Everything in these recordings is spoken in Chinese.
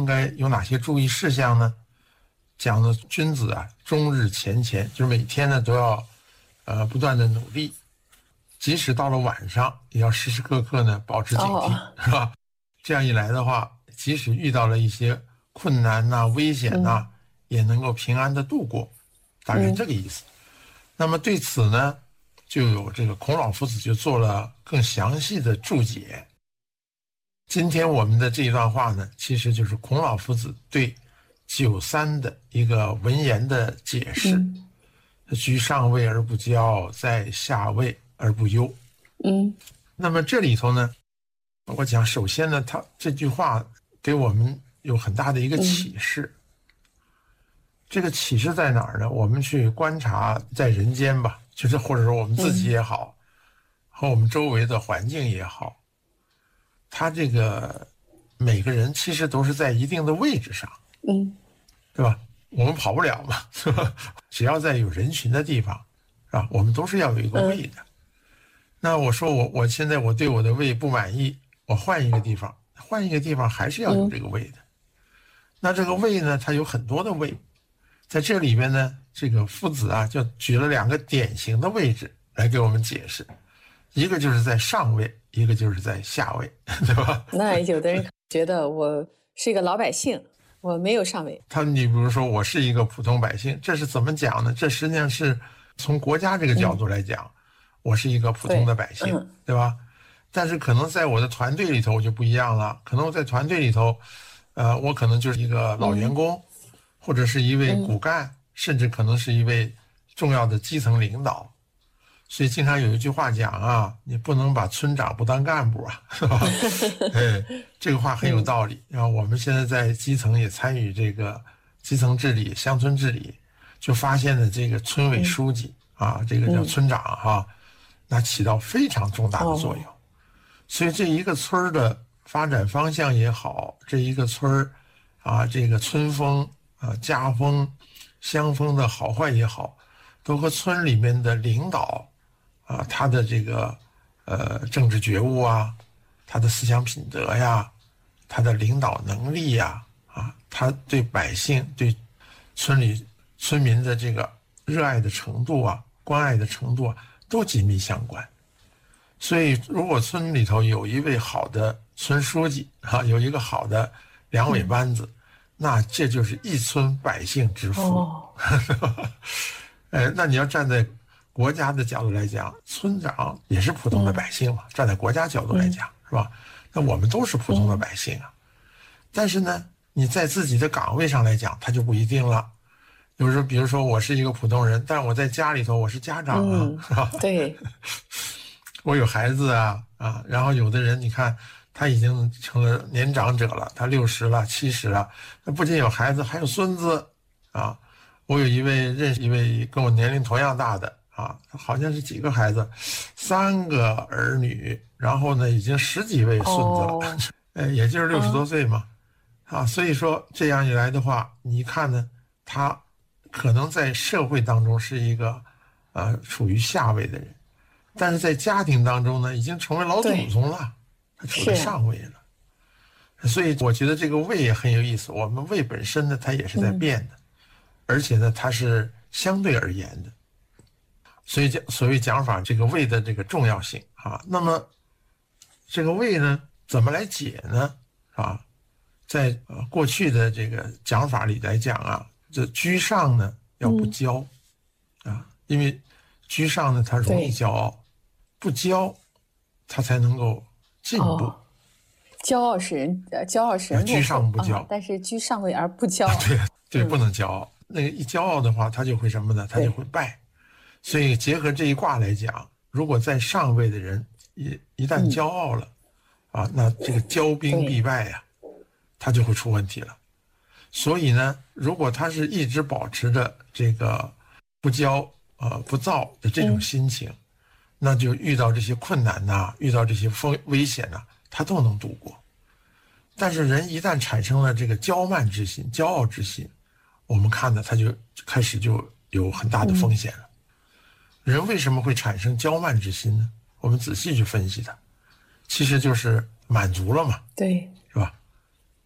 应该有哪些注意事项呢？讲的君子啊，终日乾乾，就是每天呢都要不断的努力，即使到了晚上，也要时时刻刻呢保持警惕，是吧？这样一来的话，即使遇到了一些困难呐、危险呐，也能够平安的度过，大概是这个意思。那么对此呢，就有这个孔老夫子就做了更详细的注解。今天我们的这一段话呢，其实就是孔老夫子对九三的一个文言的解释。居上位而不骄，在下位而不忧。那么这里头呢，我讲首先呢，他这句话给我们有很大的一个启示。这个启示在哪儿呢？我们去观察在人间吧，就是或者说我们自己也好，和我们周围的环境也好，他这个每个人其实都是在一定的位置上，对吧？我们跑不了嘛，是吧？只要在有人群的地方，是吧？我们都是要有一个位的。那我说我现在我对我的位不满意，我换一个地方还是要有这个位的。那这个位呢，它有很多的位，在这里面呢，这个夫子啊就举了2个典型的位置来给我们解释，一个就是在上位，一个就是在下位，对吧？ 那有的人觉得我是一个老百姓，我没有上位。 你比如说我是一个普通百姓，这是怎么讲呢？这实际上是从国家这个角度来讲，我是一个普通的百姓，对吧？但是可能在我的团队里头就不一样了，可能我在团队里头，我可能就是一个老员工，或者是一位骨干，甚至可能是一位重要的基层领导。所以经常有一句话讲啊，你不能把村长不当干部啊，是吧？这个话很有道理。然后我们现在在基层也参与这个基层治理、乡村治理，就发现了这个村委书记啊，这个叫村长哈，那起到非常重大的作用。所以这一个村的发展方向也好，这一个村啊，这个村风啊、家风、乡风的好坏也好，都和村里面的领导啊，他的这个政治觉悟啊，他的思想品德呀，他的领导能力呀，啊，他对百姓、对村民的这个热爱的程度啊、关爱的程度啊，都紧密相关。所以，如果村里头有一位好的村书记啊，有一个好的两委班子，那这就是一村百姓之福。那你要站在国家的角度来讲，村长也是普通的百姓嘛，站在国家角度来讲，是吧？那我们都是普通的百姓啊。但是呢，你在自己的岗位上来讲，他就不一定了。有时候，比如说我是一个普通人，但是我在家里头我是家长啊，是吧？ 对， 我有孩子啊，然后有的人你看他已经成了年长者了，他60了、70了，他不仅有孩子，还有孙子啊。我有认识一位跟我年龄同样大的啊，好像是几个孩子，3个儿女，然后呢已经10几位孙子了，也就是60多岁嘛，所以说这样一来的话，你看呢，他可能在社会当中是一个处于下位的人，但是在家庭当中呢，已经成为老祖宗了，他处在上位了。所以我觉得这个位也很有意思，我们位本身呢，它也是在变的。而且呢，它是相对而言的，所以所谓讲法，这个位的这个重要性啊。那么这个位呢，怎么来解呢？在过去的这个讲法里来讲啊，这居上呢要不骄因为居上呢他容易骄傲，不骄他才能够进步。 骄傲使人居上不骄， 但是居上位而不骄傲。 对，不能骄傲。那个一骄傲的话，他就会什么呢？他就会败。所以结合这一卦来讲，如果在上位的人一旦骄傲了那这个骄兵必败呀，他就会出问题了。所以呢，如果他是一直保持着这个不骄不躁的这种心情，那就遇到这些困难遇到这些危险他都能度过。但是人一旦产生了这个骄慢之心、骄傲之心，我们看呢，他就开始就有很大的风险了。人为什么会产生骄慢之心呢？我们仔细去分析它，其实就是满足了嘛， 对， 是吧？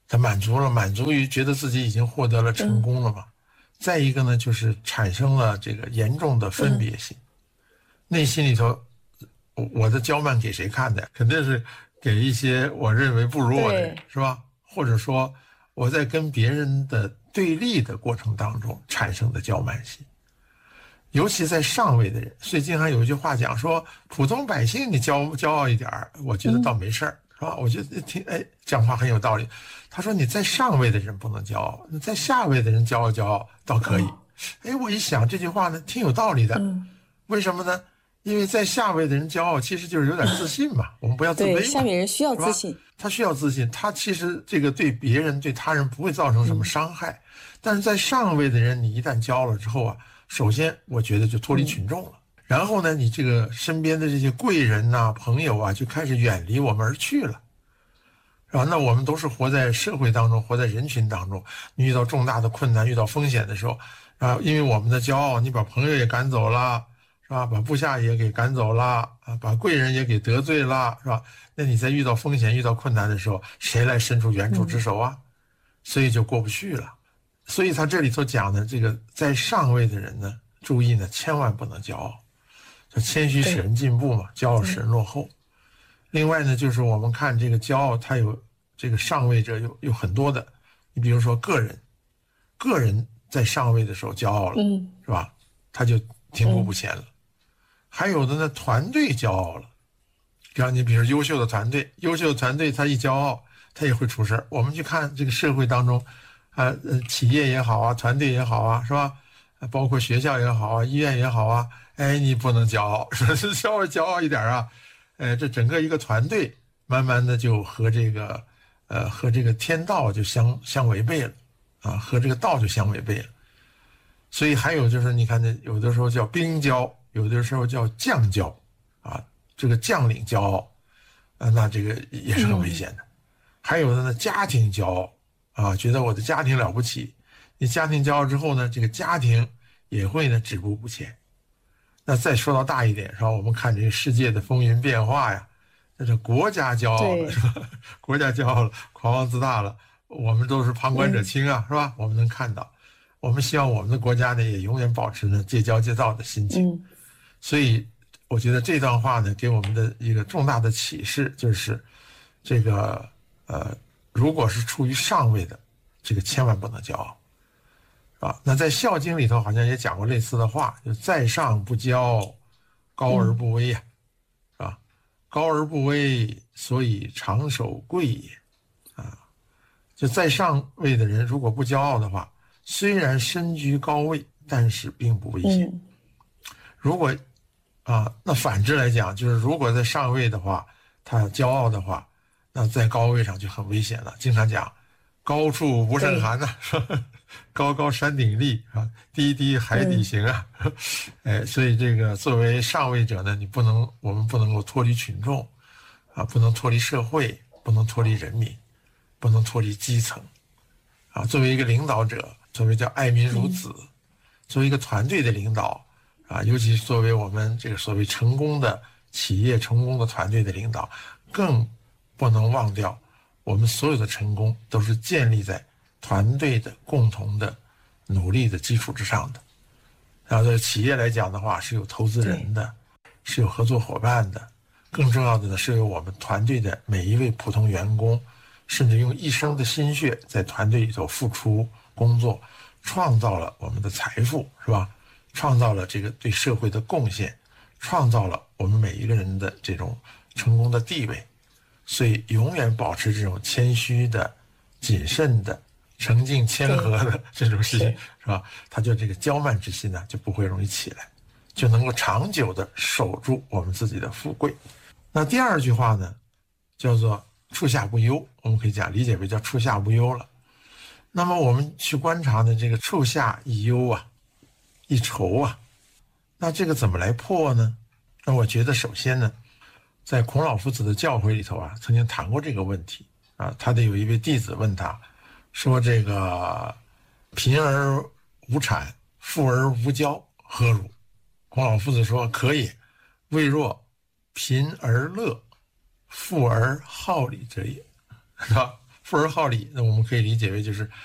他满足于觉得自己已经获得了成功了嘛。再一个呢，就是产生了这个严重的分别心，内心里头，我的骄慢给谁看的？肯定是给一些我认为不如我的人，是吧？或者说我在跟别人的对立的过程当中产生的骄慢心，尤其在上位的人。所以经常有一句话讲说，普通百姓你骄傲一点，我觉得倒没事儿，是吧？我觉得讲话很有道理。他说你在上位的人不能骄傲，你在下位的人骄傲倒可以。我一想这句话呢挺有道理的。为什么呢？因为在下位的人骄傲，其实就是有点自信嘛。我们不要自卑嘛。 对，下面人需要自信， 他需要自信，他其实这个对别人、对他人不会造成什么伤害。但是在上位的人，你一旦骄傲了之后啊，首先我觉得就脱离群众了。然后呢，你这个身边的这些贵人呐、朋友啊，就开始远离我们而去了。是吧？那我们都是活在社会当中，活在人群当中。你遇到重大的困难、遇到风险的时候，因为我们的骄傲，你把朋友也赶走了，是吧？把部下也给赶走了，把贵人也给得罪了，是吧？那你在遇到风险、遇到困难的时候，谁来伸出援助之手啊？所以就过不去了。所以他这里头讲的这个，在上位的人呢，注意呢，千万不能骄傲。就谦虚使人进步嘛，骄傲使人落后。另外呢，就是我们看这个骄傲，它有这个上位者有很多的，你比如说个人在上位的时候骄傲了，是吧？他就停步不前了。还有的呢，团队骄傲了，比如优秀的团队，他一骄傲，他也会出事。我们去看这个社会当中，企业也好啊，团队也好啊，是吧？包括学校也好啊，医院也好啊，你不能骄傲，稍微骄傲一点啊。这整个一个团队慢慢的就和这个天道就相违背了啊，和这个道就相违背了。所以还有就是你看这有的时候叫兵骄，有的时候叫将骄啊，这个将领骄傲那这个也是很危险的。还有的呢，家庭骄傲啊，觉得我的家庭了不起，你家庭骄傲之后呢，这个家庭也会呢止步不前。那再说到大一点，是吧？我们看这个世界的风云变化呀，那这国家骄傲了，是吧？国家骄傲了，狂妄自大了，我们都是旁观者清啊，是吧？我们能看到，我们希望我们的国家呢也永远保持呢戒骄戒躁的心情。所以我觉得这段话呢给我们的一个重大的启示就是，这个如果是处于上位的，这个千万不能骄傲。那在《孝经》里头好像也讲过类似的话，就在上不骄，高而不威呀，是吧？高而不威，所以长守贵也。就在上位的人如果不骄傲的话，虽然身居高位，但是并不危险。如果那反之来讲，就是如果在上位的话，他骄傲的话，那在高位上就很危险了。经常讲，高处不胜寒呐，高高山顶立啊，低低海底行啊。所以这个作为上位者呢，我们不能够脱离群众啊，不能脱离社会，不能脱离人民，不能脱离基层啊。作为一个领导者，作为叫爱民如子，作为一个团队的领导啊，尤其是作为我们这个所谓成功的企业、成功的团队的领导，更不能忘掉我们所有的成功都是建立在团队的共同的努力的基础之上的。然后在企业来讲的话，是有投资人的，是有合作伙伴的，更重要的呢是有我们团队的每一位普通员工，甚至用一生的心血在团队里头付出工作，创造了我们的财富，是吧？创造了这个对社会的贡献，创造了我们每一个人的这种成功的地位。所以永远保持这种谦虚的、谨慎的、诚敬谦和的这种事情，是吧？他就这个骄慢之心呢，就不会容易起来，就能够长久的守住我们自己的富贵。那第二句话呢，叫做处下不忧，我们可以理解为叫处下不忧了。那么我们去观察呢，这个处下一忧啊，一愁啊，那这个怎么来破呢？那我觉得首先呢，在孔老夫子的教诲里头啊，曾经谈过这个问题啊。他的有一位弟子问他说：“这个贫而无产，富而无骄，何如？”孔老夫子说：“可以，未若贫而乐，富而好礼者也。”是吧？ 富而好礼，那我们可以理解为就是